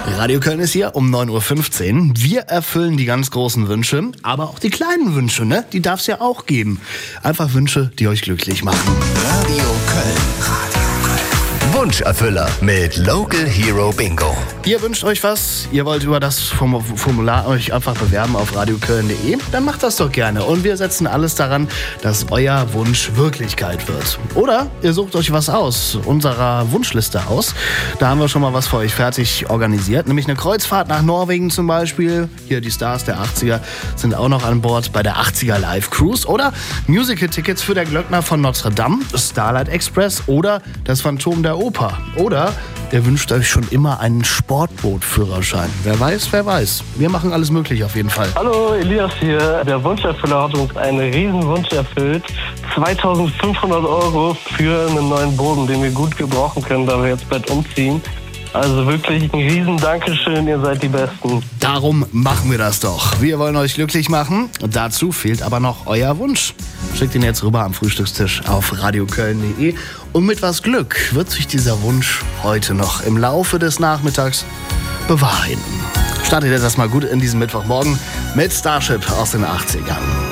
Radio Köln ist hier um 9.15 Uhr. Wir erfüllen die ganz großen Wünsche, aber auch die kleinen Wünsche, ne? Die darf es ja auch geben. Einfach Wünsche, die euch glücklich machen. Radio Köln. Wunscherfüller mit Local Hero Bingo. Ihr wünscht euch was, ihr wollt über das Formular euch einfach bewerben auf radioköln.de, dann macht das doch gerne und wir setzen alles daran, dass euer Wunsch Wirklichkeit wird. Oder ihr sucht euch was aus, unserer Wunschliste aus. Da haben wir schon mal was für euch fertig organisiert, nämlich eine Kreuzfahrt nach Norwegen zum Beispiel. Hier die Stars der 80er sind auch noch an Bord bei der 80er Live Cruise. Oder Musical-Tickets für der Glöckner von Notre Dame, Starlight Express oder das Phantom der Oper. Oder ihr wünscht euch schon immer einen Sportbootführerschein. Wer weiß, wer weiß. Wir machen alles möglich auf jeden Fall. Hallo, Elias hier. Der Wunscherfüller hat uns einen Riesenwunsch erfüllt. 2.500 € für einen neuen Boden, den wir gut gebrauchen können, da wir jetzt bald umziehen. Also wirklich ein riesen Dankeschön, ihr seid die Besten. Darum machen wir das doch. Wir wollen euch glücklich machen. Dazu fehlt aber noch euer Wunsch. Schickt ihn jetzt rüber am Frühstückstisch auf radioköln.de. Und mit was Glück wird sich dieser Wunsch heute noch im Laufe des Nachmittags bewahrheiten. Startet ihr das mal gut in diesem Mittwochmorgen mit Starship aus den 80ern.